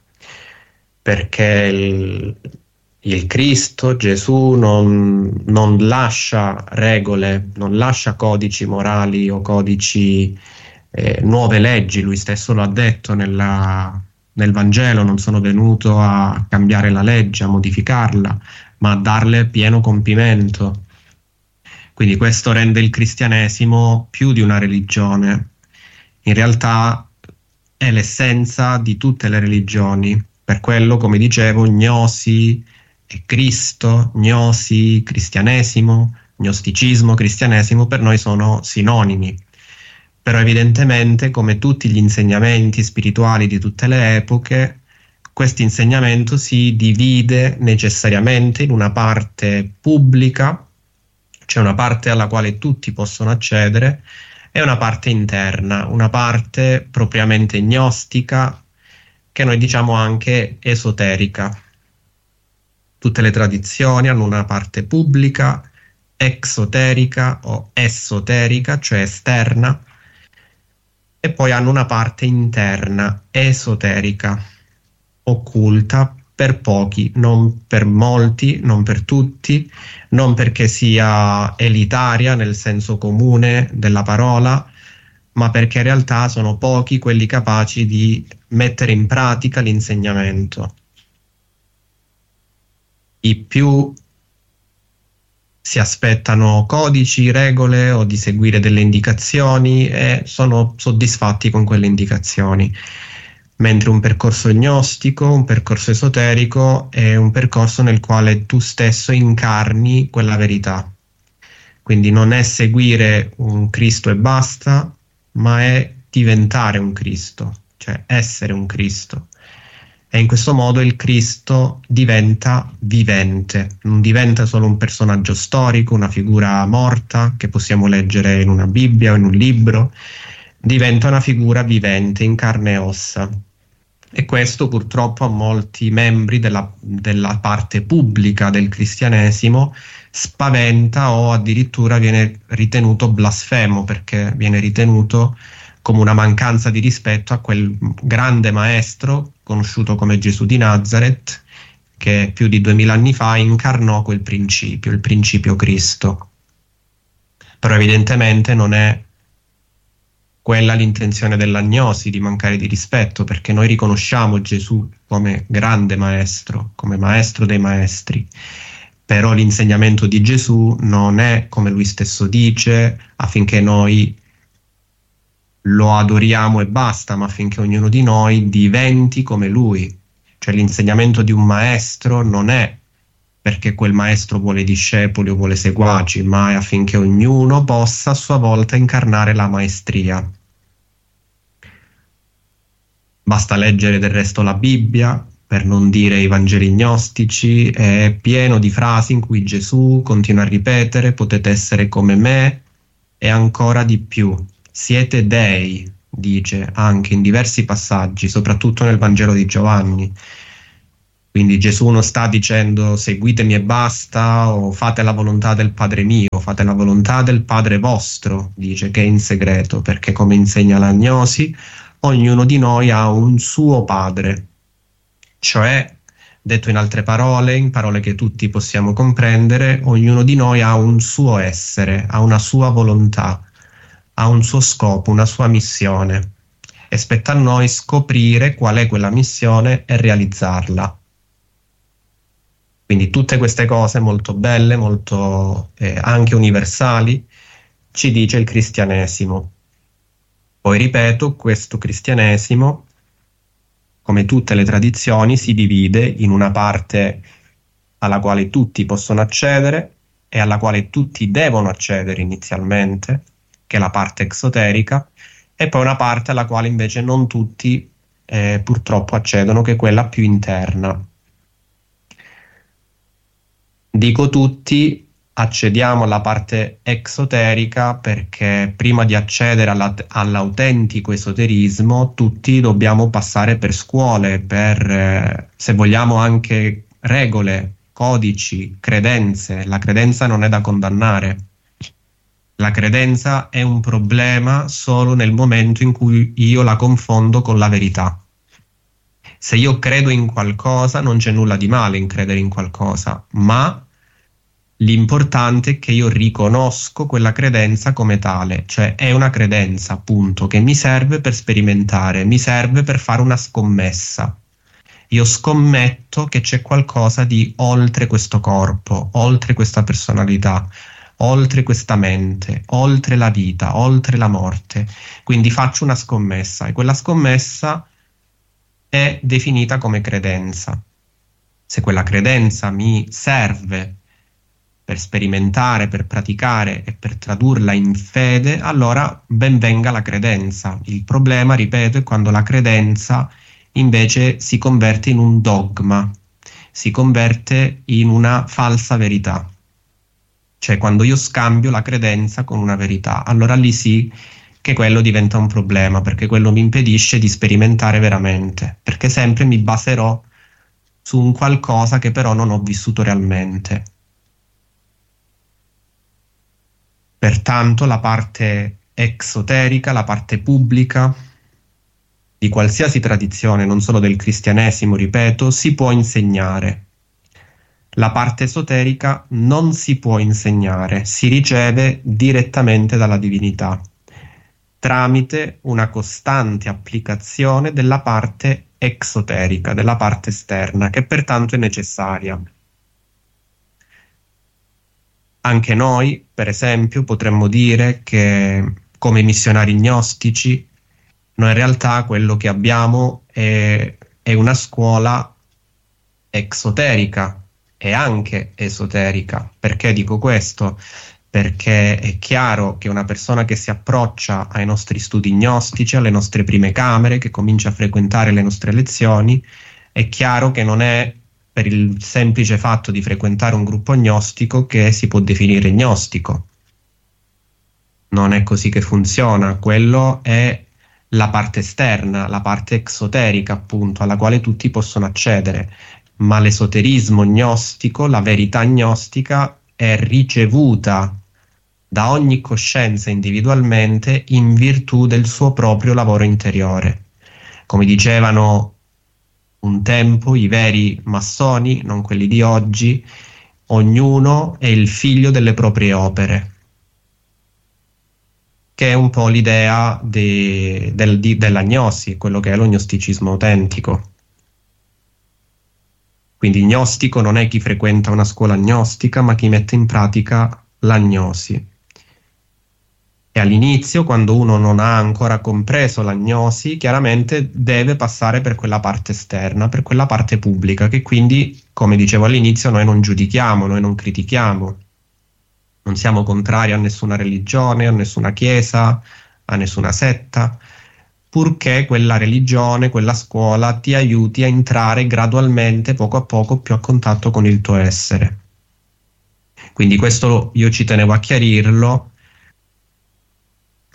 perché il Cristo, Gesù, non lascia regole, non lascia codici morali o codici, nuove leggi. Lui stesso lo ha detto nel Vangelo: non sono venuto a cambiare la legge, a modificarla, ma a darle pieno compimento. Quindi questo rende il cristianesimo più di una religione. In realtà è l'essenza di tutte le religioni. Per quello, come dicevo, gnosi e Cristo, gnosi, cristianesimo, gnosticismo, cristianesimo per noi sono sinonimi. Però evidentemente, come tutti gli insegnamenti spirituali di tutte le epoche, questo insegnamento si divide necessariamente in una parte pubblica, c'è una parte alla quale tutti possono accedere, e una parte interna, una parte propriamente gnostica, che noi diciamo anche esoterica. Tutte le tradizioni hanno una parte pubblica, exoterica o esoterica, cioè esterna, e poi hanno una parte interna, esoterica, occulta, per pochi, non per molti, non per tutti, non perché sia elitaria nel senso comune della parola, ma perché in realtà sono pochi quelli capaci di mettere in pratica l'insegnamento. I più si aspettano codici, regole o di seguire delle indicazioni e sono soddisfatti con quelle indicazioni. Mentre un percorso gnostico, un percorso esoterico è un percorso nel quale tu stesso incarni quella verità. Quindi non è seguire un Cristo e basta, ma è diventare un Cristo, cioè essere un Cristo. E in questo modo il Cristo diventa vivente, non diventa solo un personaggio storico, una figura morta che possiamo leggere in una Bibbia o in un libro, diventa una figura vivente, in carne e ossa. E questo purtroppo a molti membri della parte pubblica del cristianesimo spaventa, o addirittura viene ritenuto blasfemo, perché viene ritenuto come una mancanza di rispetto a quel grande maestro conosciuto come Gesù di Nazareth, che più di 2000 anni fa incarnò quel principio, il principio Cristo. Però evidentemente non è quella l'intenzione dell'agnosi, di mancare di rispetto, perché noi riconosciamo Gesù come grande maestro, come maestro dei maestri. Però l'insegnamento di Gesù non è, come lui stesso dice, affinché noi lo adoriamo e basta, ma affinché ognuno di noi diventi come lui. Cioè l'insegnamento di un maestro non è perché quel maestro vuole discepoli o vuole seguaci, ma è affinché ognuno possa a sua volta incarnare la maestria. Basta leggere del resto la Bibbia, per non dire i Vangeli gnostici, è pieno di frasi in cui Gesù continua a ripetere: potete essere come me, e ancora di più. Siete dei, dice anche in diversi passaggi, soprattutto nel Vangelo di Giovanni. Quindi Gesù non sta dicendo seguitemi e basta, o fate la volontà del Padre mio, fate la volontà del Padre vostro, dice, che è in segreto, perché come insegna l'agnosi, ognuno di noi ha un suo Padre. Cioè, detto in altre parole, in parole che tutti possiamo comprendere, ognuno di noi ha un suo essere, ha una sua volontà, ha un suo scopo, una sua missione. E spetta a noi scoprire qual è quella missione e realizzarla. Quindi tutte queste cose molto belle, molto anche universali, ci dice il cristianesimo. Poi ripeto, questo cristianesimo, come tutte le tradizioni, si divide in una parte alla quale tutti possono accedere e alla quale tutti devono accedere inizialmente, che è la parte esoterica, e poi una parte alla quale invece non tutti purtroppo accedono, che è quella più interna. Dico tutti, accediamo alla parte esoterica perché prima di accedere all'autentico esoterismo tutti dobbiamo passare per scuole, per se vogliamo anche regole, codici, credenze. La credenza non è da condannare. La credenza è un problema solo nel momento in cui io la confondo con la verità. Se io credo in qualcosa, non c'è nulla di male in credere in qualcosa, ma l'importante è che io riconosco quella credenza come tale, cioè è una credenza, appunto, che mi serve per sperimentare, mi serve per fare una scommessa. Io scommetto che c'è qualcosa di oltre questo corpo, oltre questa personalità, oltre questa mente, oltre la vita, oltre la morte. Quindi faccio una scommessa e quella scommessa è definita come credenza. Se quella credenza mi serve per sperimentare, per praticare e per tradurla in fede, allora ben venga la credenza. Il problema, ripeto, è quando la credenza invece si converte in un dogma, si converte in una falsa verità. Cioè quando io scambio la credenza con una verità, allora lì sì che quello diventa un problema, perché quello mi impedisce di sperimentare veramente, perché sempre mi baserò su un qualcosa che però non ho vissuto realmente. Pertanto la parte esoterica, la parte pubblica di qualsiasi tradizione, non solo del cristianesimo, ripeto, si può insegnare. La parte esoterica non si può insegnare, si riceve direttamente dalla divinità, tramite una costante applicazione della parte esoterica, della parte esterna, che pertanto è necessaria. Anche noi, per esempio, potremmo dire che come missionari gnostici, noi in realtà quello che abbiamo è una scuola esoterica e anche esoterica. Perché dico questo? Perché è chiaro che una persona che si approccia ai nostri studi gnostici, alle nostre prime camere, che comincia a frequentare le nostre lezioni, è chiaro che non è per il semplice fatto di frequentare un gruppo gnostico che si può definire gnostico. Non è così che funziona. Quello è la parte esterna, la parte esoterica, appunto, alla quale tutti possono accedere. Ma l'esoterismo gnostico, la verità gnostica, è ricevuta da ogni coscienza individualmente in virtù del suo proprio lavoro interiore. Come dicevano un tempo i veri massoni, non quelli di oggi, ognuno è il figlio delle proprie opere, che è un po' l'idea della gnosi, quello che è lo gnosticismo autentico. Quindi gnostico non è chi frequenta una scuola gnostica, ma chi mette in pratica la gnosi. E all'inizio, quando uno non ha ancora compreso la gnosi, chiaramente deve passare per quella parte esterna, per quella parte pubblica, che quindi, come dicevo all'inizio, noi non giudichiamo, noi non critichiamo. Non siamo contrari a nessuna religione, a nessuna chiesa, a nessuna setta, purché quella religione, quella scuola ti aiuti a entrare gradualmente, poco a poco, più a contatto con il tuo essere. Quindi questo io ci tenevo a chiarirlo,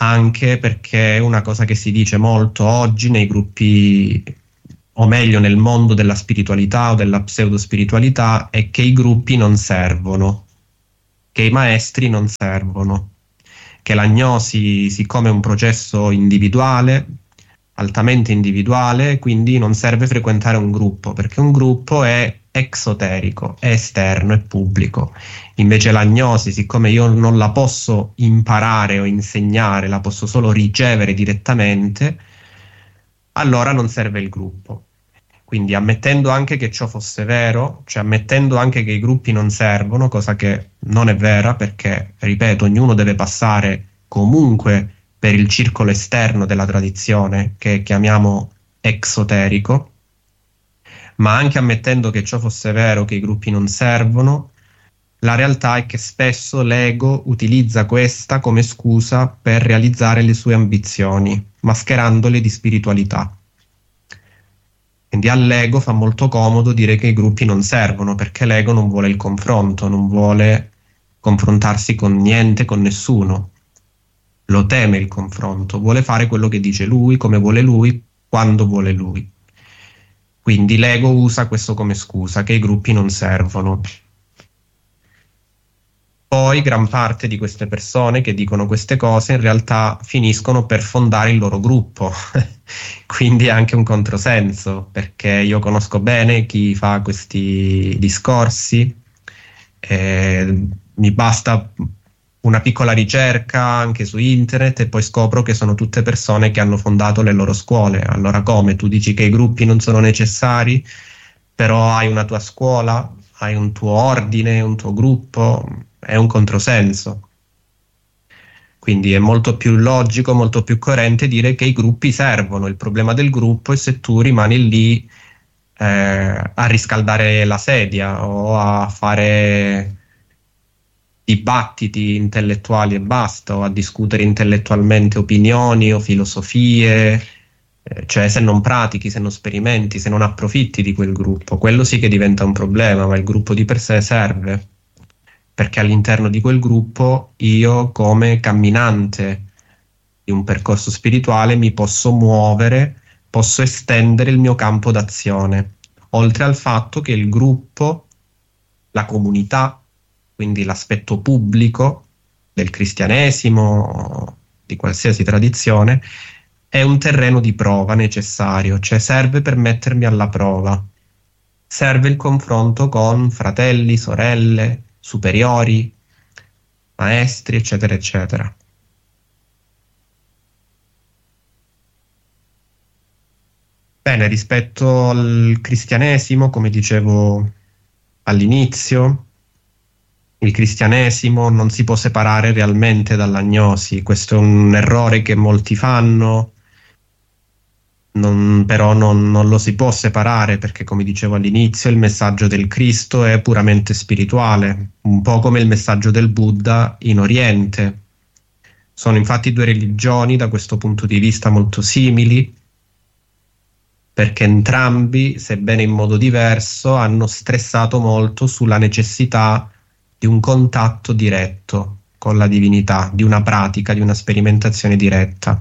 anche perché una cosa che si dice molto oggi nei gruppi, o meglio nel mondo della spiritualità o della pseudospiritualità, è che i gruppi non servono, che i maestri non servono, che l'agnosi, siccome è un processo individuale, altamente individuale, quindi non serve frequentare un gruppo, perché un gruppo è esoterico, è esterno, è pubblico. Invece l'agnosi, siccome io non la posso imparare o insegnare, la posso solo ricevere direttamente, allora non serve il gruppo. Quindi ammettendo anche che ciò fosse vero, cioè ammettendo anche che i gruppi non servono, cosa che non è vera, perché, ripeto, ognuno deve passare comunque per il circolo esterno della tradizione, che chiamiamo esoterico, ma anche ammettendo che ciò fosse vero, che i gruppi non servono, la realtà è che spesso l'ego utilizza questa come scusa per realizzare le sue ambizioni, mascherandole di spiritualità. Quindi all'ego fa molto comodo dire che i gruppi non servono, perché l'ego non vuole il confronto, non vuole confrontarsi con niente, con nessuno. Lo teme il confronto, vuole fare quello che dice lui, come vuole lui, quando vuole lui. Quindi l'ego usa questo come scusa, che i gruppi non servono. Poi gran parte di queste persone che dicono queste cose in realtà finiscono per fondare il loro gruppo, quindi è anche un controsenso, perché io conosco bene chi fa questi discorsi, mi basta una piccola ricerca anche su internet e poi scopro che sono tutte persone che hanno fondato le loro scuole. Allora come? Tu dici che i gruppi non sono necessari, però hai una tua scuola, hai un tuo ordine, un tuo gruppo, è un controsenso. Quindi è molto più logico, molto più coerente dire che i gruppi servono. Il problema del gruppo è se tu rimani lì a riscaldare la sedia o a fare dibattiti intellettuali e basta, o a discutere intellettualmente opinioni o filosofie, cioè se non pratichi, se non sperimenti, se non approfitti di quel gruppo, quello sì che diventa un problema, ma il gruppo di per sé serve, perché all'interno di quel gruppo io, come camminante di un percorso spirituale, mi posso muovere, posso estendere il mio campo d'azione, oltre al fatto che il gruppo, la comunità, quindi l'aspetto pubblico del cristianesimo, di qualsiasi tradizione, è un terreno di prova necessario, cioè serve per mettermi alla prova. Serve il confronto con fratelli, sorelle, superiori, maestri, eccetera, eccetera. Bene, rispetto al cristianesimo, come dicevo all'inizio, il cristianesimo non si può separare realmente dall'agnosi. Questo è un errore che molti fanno, però non lo si può separare, perché, come dicevo all'inizio, il messaggio del Cristo è puramente spirituale, un po' come il messaggio del Buddha in Oriente. Sono infatti due religioni da questo punto di vista molto simili, perché entrambi, sebbene in modo diverso, hanno stressato molto sulla necessità di un contatto diretto con la divinità, di una pratica, di una sperimentazione diretta.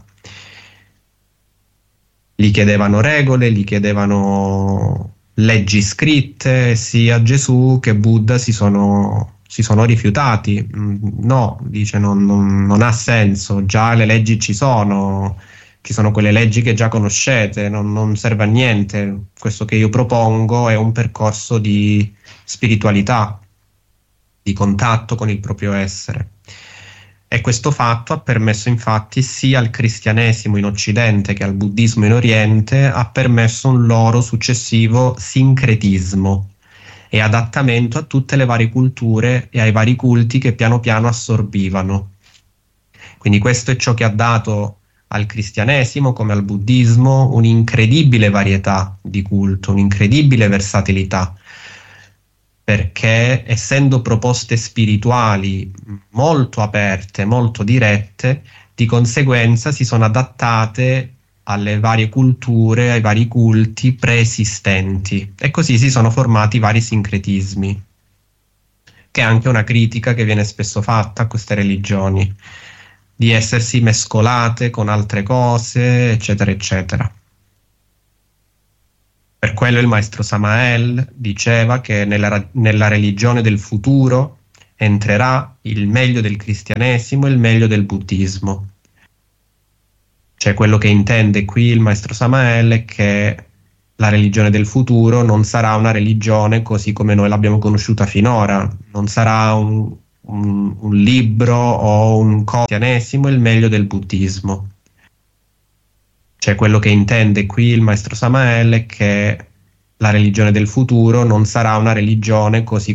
Gli chiedevano regole, gli chiedevano leggi scritte, sia Gesù che Buddha si sono rifiutati. No, dice, non ha senso, già le leggi ci sono quelle leggi che già conoscete, non serve a niente. Questo che io propongo è un percorso di spiritualità, di contatto con il proprio essere. E questo fatto ha permesso infatti sia al cristianesimo in Occidente che al buddismo in Oriente, ha permesso un loro successivo sincretismo e adattamento a tutte le varie culture e ai vari culti che piano piano assorbivano. Quindi questo è ciò che ha dato al cristianesimo, come al buddismo, un'incredibile varietà di culto, un'incredibile versatilità, perché essendo proposte spirituali molto aperte, molto dirette, di conseguenza si sono adattate alle varie culture, ai vari culti preesistenti, e così si sono formati vari sincretismi, che è anche una critica che viene spesso fatta a queste religioni. di essersi mescolate con altre cose, eccetera, eccetera. Per quello il maestro Samael diceva che nella religione del futuro entrerà il meglio del cristianesimo e il meglio del buddismo. Cioè, quello che intende qui il maestro Samael è che la religione del futuro non sarà una religione così come noi l'abbiamo conosciuta finora, non sarà un libro o un cristianesimo e il meglio del buddismo. Cioè, quello che intende qui il maestro Samael è che la religione del futuro non sarà una religione così